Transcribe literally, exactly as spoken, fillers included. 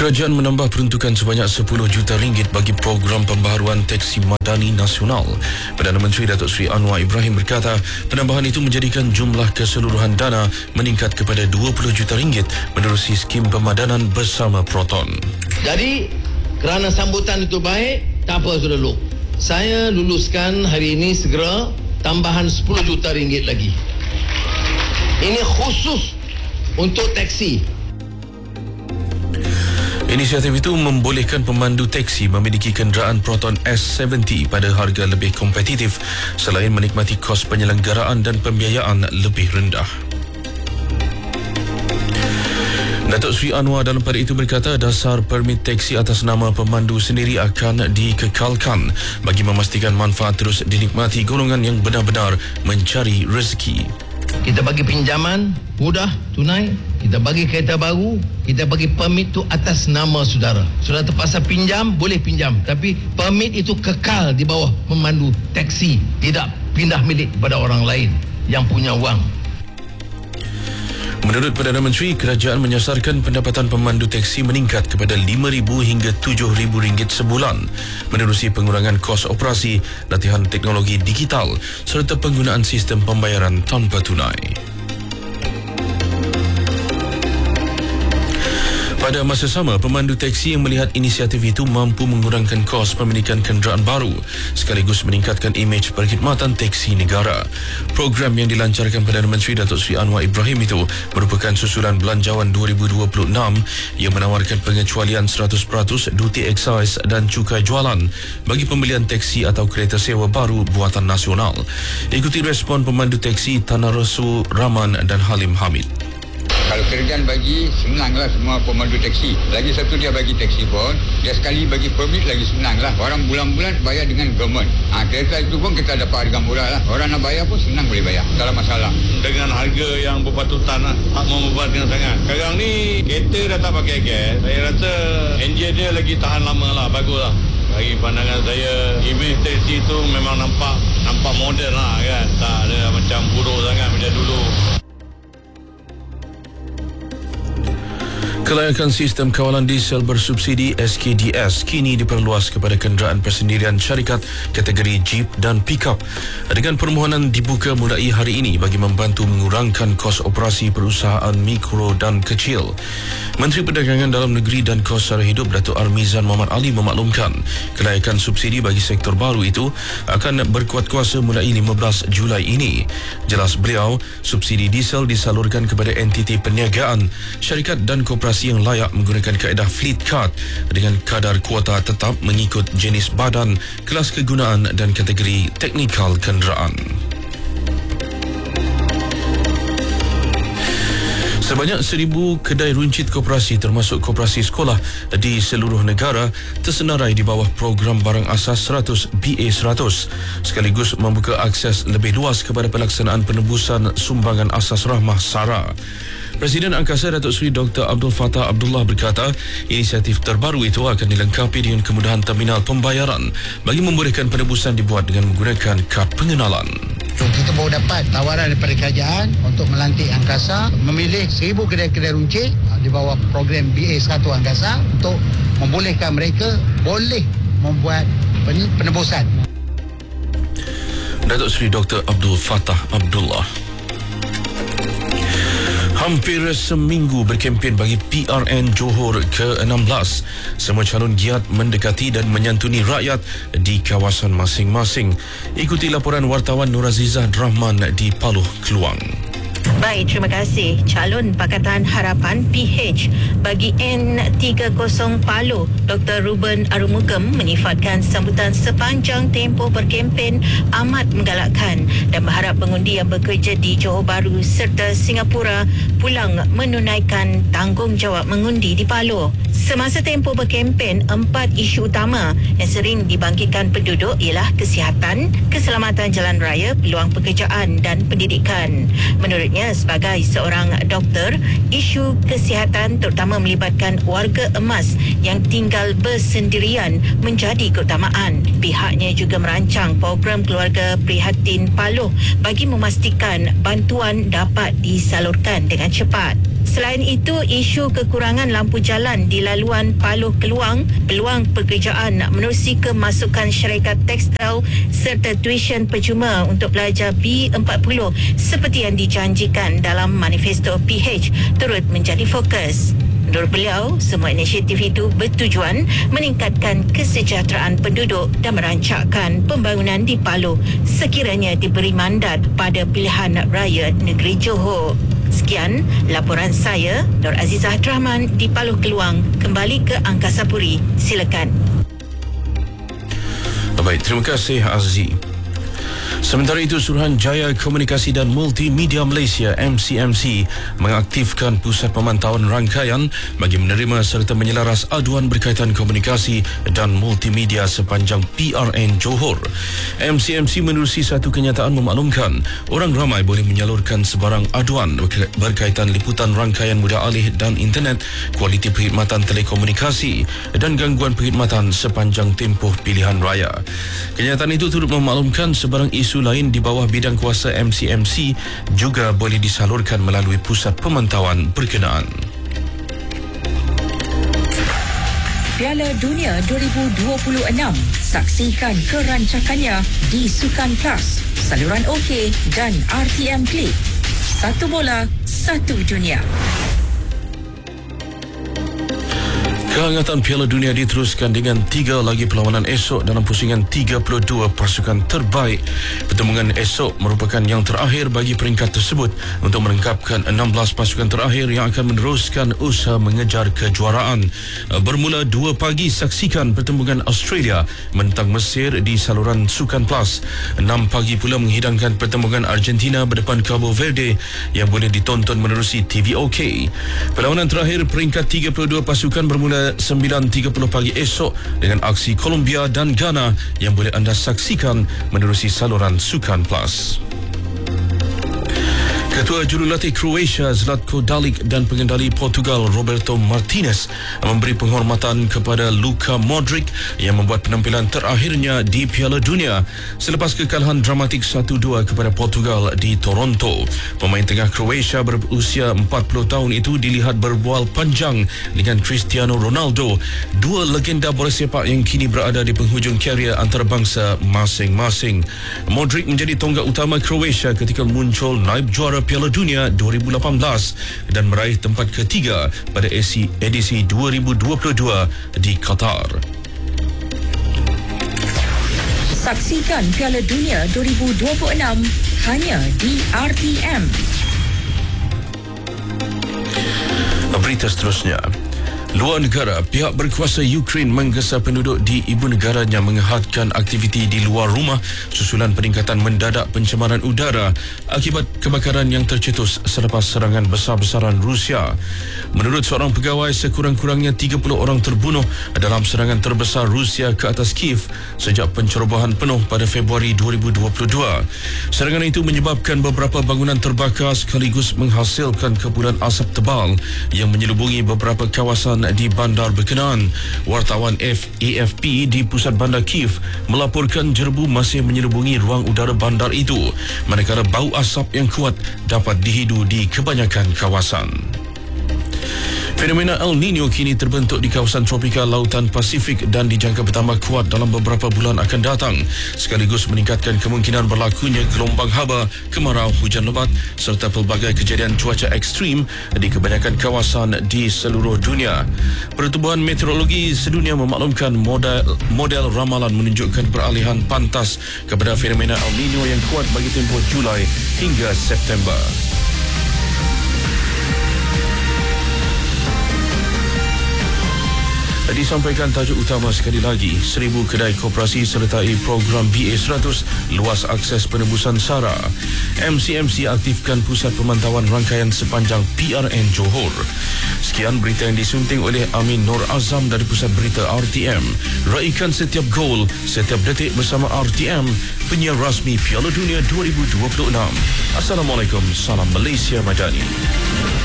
Kerajaan menambah peruntukan sebanyak sepuluh juta ringgit bagi program pembaharuan teksi madani nasional. Perdana Menteri Datuk Seri Anwar Ibrahim berkata, penambahan itu menjadikan jumlah keseluruhan dana meningkat kepada dua puluh juta ringgit menerusi skim pemadanan bersama Proton. Jadi, kerana sambutan itu baik, tak apa sudah dulu. Saya luluskan hari ini segera tambahan sepuluh juta ringgit lagi. Ini khusus untuk teksi. Inisiatif itu membolehkan pemandu teksi memiliki kenderaan Proton S tujuh puluh pada harga lebih kompetitif selain menikmati kos penyelenggaraan dan pembiayaan lebih rendah. Datuk Seri Anwar dalam pada itu berkata dasar permit teksi atas nama pemandu sendiri akan dikekalkan bagi memastikan manfaat terus dinikmati golongan yang benar-benar mencari rezeki. Kita bagi pinjaman mudah, tunai. Kita bagi kereta baru. Kita bagi permit tu atas nama saudara. Saudara terpaksa pinjam, boleh pinjam. Tapi permit itu kekal di bawah pemandu teksi. Tidak pindah milik kepada orang lain yang punya wang. Menurut Perdana Menteri, kerajaan menyasarkan pendapatan pemandu teksi meningkat kepada lima ribu hingga tujuh ribu ringgit sebulan menerusi pengurangan kos operasi, latihan teknologi digital serta penggunaan sistem pembayaran tanpa tunai. Pada masa sama, pemandu teksi yang melihat inisiatif itu mampu mengurangkan kos pemilikan kenderaan baru sekaligus meningkatkan imej perkhidmatan teksi negara. Program yang dilancarkan Perdana Menteri Datuk Seri Anwar Ibrahim itu merupakan susulan Belanjawan dua ribu dua puluh enam yang menawarkan pengecualian seratus peratus duty excise dan cukai jualan bagi pembelian teksi atau kereta sewa baru buatan nasional. Ikuti respon pemandu teksi Tanah Resu, Rahman dan Halim Hamid. Kalau kerajaan bagi, senanglah semua pemandu teksi. Lagi satu dia bagi teksi pun, dia sekali bagi permit lagi senanglah. Orang bulan-bulan bayar dengan government. Ha, kereta itu pun kita dapat harga murah lah. Orang nak bayar pun senang boleh bayar. Tak ada masalah. Dengan harga yang berpatutan lah. Tak membebankan sangat. Sekarang ni, kereta dah tak pakai gas. Saya rasa enjin dia lagi tahan lama lah. Bagus lah. Bagi pandangan saya, imej teksi tu memang nampak nampak moden lah kan. Tak ada macam buruk sangat macam dulu. Kelayakan sistem kawalan diesel bersubsidi S K D S kini diperluas kepada kenderaan persendirian syarikat kategori Jeep dan Pickup dengan permohonan dibuka mulai hari ini bagi membantu mengurangkan kos operasi perusahaan mikro dan kecil. Menteri Perdagangan Dalam Negeri dan Kos Sara Hidup Datuk Armizan Muhammad Ali memaklumkan kelayakan subsidi bagi sektor baru itu akan berkuat kuasa mulai lima belas Julai ini. Jelas beliau, subsidi diesel disalurkan kepada entiti perniagaan, syarikat dan koperasi yang layak menggunakan kaedah fleet card dengan kadar kuota tetap mengikut jenis badan, kelas kegunaan dan kategori teknikal kenderaan. Sebanyak seribu kedai runcit koperasi termasuk koperasi sekolah di seluruh negara tersenarai di bawah program barang asas seratus B A seratus sekaligus membuka akses lebih luas kepada pelaksanaan penebusan sumbangan asas rahmah SARA. Presiden Angkasa Datuk Seri Doktor Abdul Fattah Abdullah berkata, inisiatif terbaru itu akan dilengkapi dengan kemudahan terminal pembayaran bagi membolehkan penebusan dibuat dengan menggunakan kad pengenalan. So, kita baru dapat tawaran daripada kerajaan untuk melantik Angkasa memilih seribu kedai-kedai runcit di bawah program B A seratus Angkasa untuk membolehkan mereka boleh membuat penebusan. Datuk Seri Doktor Abdul Fattah Abdullah. Hampir seminggu berkempen bagi P R N Johor ke enam belas. Semua calon giat mendekati dan menyantuni rakyat di kawasan masing-masing. Ikuti laporan wartawan Nur Azizah Rahman di Paluh, Keluang. Baik, terima kasih. Calon Pakatan Harapan P H bagi N tiga puluh Paluh, Doktor Ruben Arumugam menyifatkan sambutan sepanjang tempoh berkempen amat menggalakkan dan berharap pengundi yang bekerja di Johor Bahru serta Singapura pulang menunaikan tanggungjawab mengundi di Paluh. Semasa tempoh berkempen, empat isu utama yang sering dibangkitkan penduduk ialah kesihatan, keselamatan jalan raya, peluang pekerjaan dan pendidikan. Menurutnya, sebagai seorang doktor, isu kesihatan terutama melibatkan warga emas yang tinggal bersendirian menjadi keutamaan. Pihaknya juga merancang program keluarga prihatin Paluh bagi memastikan bantuan dapat disalurkan dengan cepat. Selain itu, isu kekurangan lampu jalan di laluan Paloh Keluang, peluang pekerjaan menerusi kemasukan syarikat tekstil serta tuition percuma untuk pelajar B empat puluh seperti yang dijanjikan dalam manifesto P H turut menjadi fokus. Menurut beliau, semua inisiatif itu bertujuan meningkatkan kesejahteraan penduduk dan merancangkan pembangunan di Paloh sekiranya diberi mandat pada pilihan raya negeri Johor. Sekian laporan saya, Nur Azizah Rahman di Paloh Keluang. Kembali ke Angkasa Puri. Silakan. Baik, terima kasih Azzi. Sementara itu, Suruhanjaya Komunikasi dan Multimedia Malaysia M C M C mengaktifkan pusat pemantauan rangkaian bagi menerima serta menyelaras aduan berkaitan komunikasi dan multimedia sepanjang P R N Johor. M C M C menerusi satu kenyataan memaklumkan orang ramai boleh menyalurkan sebarang aduan berkaitan liputan rangkaian mudah alih dan internet, kualiti perkhidmatan telekomunikasi dan gangguan perkhidmatan sepanjang tempoh pilihan raya. Kenyataan itu turut memaklumkan sebarang isu Isu lain di bawah bidang kuasa M C M C juga boleh disalurkan melalui pusat pemantauan berkenaan. Piala Dunia dua ribu dua puluh enam. Saksikan kerancakannya di Sukan Plus, saluran OK dan R T M Click. Satu bola, satu dunia. Kehangatan Piala Dunia diteruskan dengan tiga lagi perlawanan esok dalam pusingan tiga puluh dua pasukan terbaik. Pertembungan esok merupakan yang terakhir bagi peringkat tersebut untuk melengkapkan enam belas pasukan terakhir yang akan meneruskan usaha mengejar kejuaraan. Bermula dua pagi, saksikan pertembungan Australia menentang Mesir di saluran Sukan Plus. enam pagi pula menghidangkan pertembungan Argentina berdepan Cabo Verde yang boleh ditonton menerusi T V OK. Perlawanan terakhir peringkat tiga puluh dua pasukan bermula sembilan tiga puluh pagi esok dengan aksi Colombia dan Ghana yang boleh anda saksikan menerusi saluran Sukan Plus. Ketua Jurulatih Croatia Zlatko Dalic dan pengendali Portugal Roberto Martinez memberi penghormatan kepada Luka Modric yang membuat penampilan terakhirnya di Piala Dunia selepas kekalahan dramatik satu dua kepada Portugal di Toronto. Pemain tengah Croatia berusia empat puluh tahun itu dilihat berbual panjang dengan Cristiano Ronaldo, dua legenda bola sepak yang kini berada di penghujung karier antarabangsa masing-masing. Modric menjadi tonggak utama Croatia ketika muncul naib juara Piala Dunia dua ribu lapan belas dan meraih tempat ketiga pada edisi, edisi dua ribu dua puluh dua di Qatar. Saksikan Piala Dunia dua ribu dua puluh enam hanya di R T M. Berita seterusnya. Luar negara, pihak berkuasa Ukraine menggesa penduduk di ibu negaranya menghadkan aktiviti di luar rumah susulan peningkatan mendadak pencemaran udara akibat kebakaran yang tercetus selepas serangan besar-besaran Rusia. Menurut seorang pegawai, sekurang-kurangnya tiga puluh orang terbunuh dalam serangan terbesar Rusia ke atas Kiev sejak pencerobohan penuh pada Februari dua ribu dua puluh dua. Serangan itu menyebabkan beberapa bangunan terbakar sekaligus menghasilkan kepulan asap tebal yang menyelubungi beberapa kawasan di bandar berkenaan. Wartawan F A F P di pusat bandar Kiev melaporkan jerebu masih menyelubungi ruang udara bandar itu, manakala bau asap yang kuat dapat dihidu di kebanyakan kawasan. Fenomena El Nino kini terbentuk di kawasan tropika Lautan Pasifik dan dijangka bertambah kuat dalam beberapa bulan akan datang, sekaligus meningkatkan kemungkinan berlakunya gelombang haba, kemarau, hujan lebat serta pelbagai kejadian cuaca ekstrim di kebanyakan kawasan di seluruh dunia. Pertubuhan Meteorologi Sedunia memaklumkan model, model ramalan menunjukkan peralihan pantas kepada fenomena El Nino yang kuat bagi tempoh Julai hingga September. Disampaikan tajuk utama sekali lagi, seribu kedai koperasi sertai program B A seratus luas akses penebusan SARA. M C M C aktifkan pusat pemantauan rangkaian sepanjang P R N Johor. Sekian berita yang disunting oleh Amin Nur Azam dari Pusat Berita R T M. Raikan setiap gol, setiap detik bersama R T M, penyiar rasmi Piala Dunia dua ribu dua puluh enam. Assalamualaikum, salam Malaysia Madani.